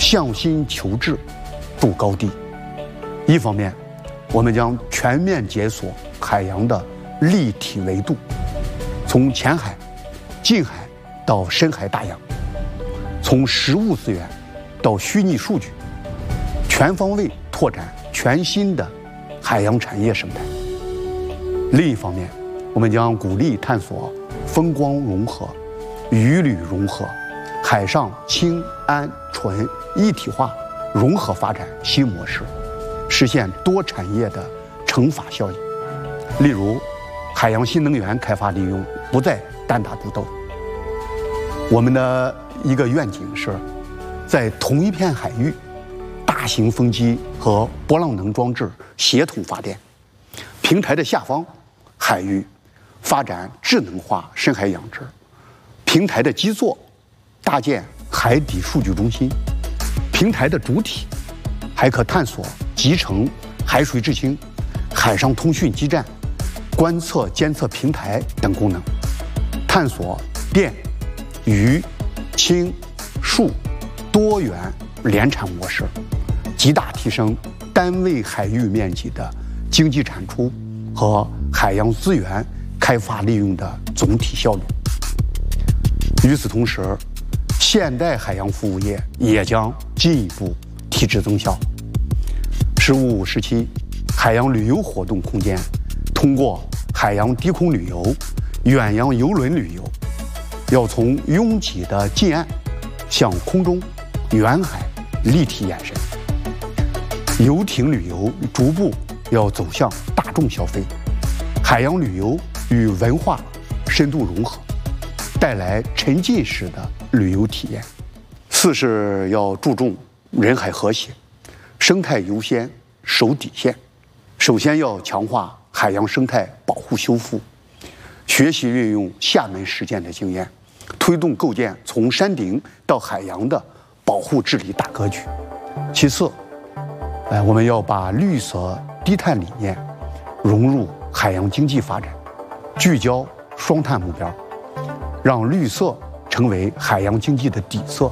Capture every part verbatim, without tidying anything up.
向心求治，度高低。一方面，我们将全面解锁海洋的立体维度，从浅海、近海到深海大洋，从实物资源到虚拟数据，全方位拓展全新的海洋产业生态。另一方面，我们将鼓励探索风光融合、鱼旅融合、海上氢氨醇一体化融合发展新模式，实现多产业的乘法效应。例如，海洋新能源开发利用不再单打独斗。我们的一个愿景是，在同一片海域，大型风机和波浪能装置协同发电，平台的下方海域发展智能化深海养殖，平台的基座搭建海底数据中心，平台的主体还可探索集成海水制氢、海上通讯基站、观测监测平台等功能，探索电、鱼、氢、数多元联产模式，极大提升单位海域面积的经济产出和海洋资源开发利用的总体效率。与此同时，现代海洋服务业也将进一步提质增效。“十五五”时期，海洋旅游活动空间通过海洋低空旅游、远洋邮轮旅游，要从拥挤的近岸向空中、远海立体延伸；游艇旅游逐步要走向大众消费；海洋旅游与文化深度融合，带来沉浸式的旅游体验。四是要注重人海和谐，生态优先，守底线。首先要强化海洋生态保护修复，学习运用厦门实践的经验，推动构建从山顶到海洋的保护治理大格局。其次，哎，我们要把绿色低碳理念融入海洋经济发展，聚焦双碳目标，让绿色成为海洋经济的底色。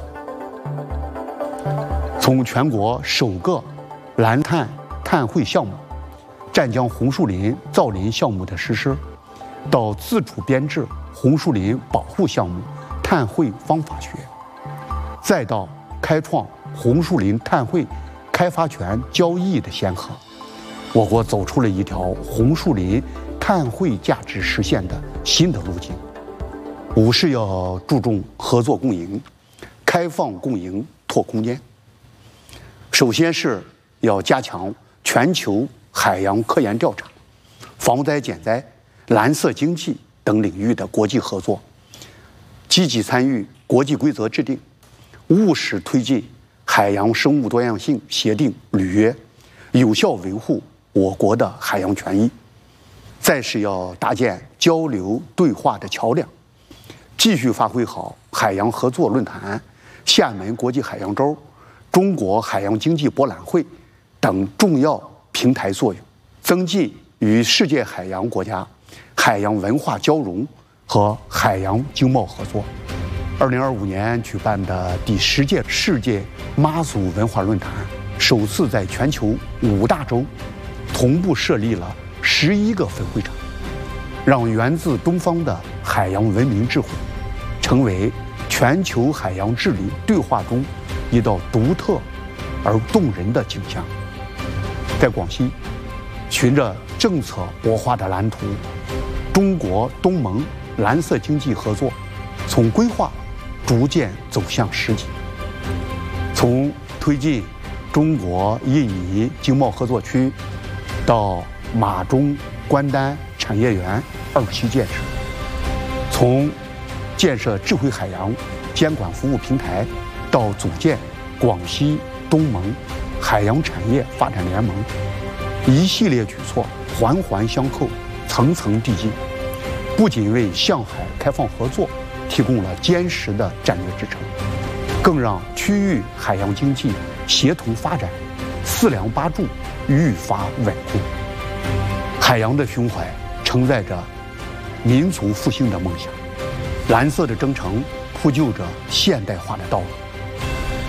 从全国首个蓝碳碳汇项目、湛江红树林造林项目的实施，到自主编制红树林保护项目碳汇方法学，再到开创红树林碳汇开发权交易的先河，我国走出了一条红树林碳汇价值实现的新的路径。五是要注重合作共赢，开放共赢拓空间。首先是要加强全球海洋科研调查、防灾减灾、蓝色经济等领域的国际合作，积极参与国际规则制定，务实推进海洋生物多样性协定履约，有效维护我国的海洋权益。再是要搭建交流对话的桥梁，继续发挥好海洋合作论坛、厦门国际海洋周、中国海洋经济博览会等重要平台作用，增进与世界海洋国家海洋文化交融和海洋经贸合作。二零二五年举办的第十届世界妈祖文化论坛，首次在全球五大洲同步设立了十一个分会场，让源自东方的海洋文明智慧成为全球海洋治理对话中一道独特而动人的景象。在广西，循着政策擘画的蓝图，中国东盟蓝色经济合作从规划逐渐走向实际，从推进中国印尼经贸合作区到马中关丹产业园二期建设，从建设智慧海洋监管服务平台到组建广西东盟海洋产业发展联盟，一系列举措环环相扣，层层递进，不仅为向海开放合作提供了坚实的战略支撑，更让区域海洋经济协同发展四梁八柱愈发稳固。海洋的胸怀承载着民族复兴的梦想，蓝色的征程铺就着现代化的道路。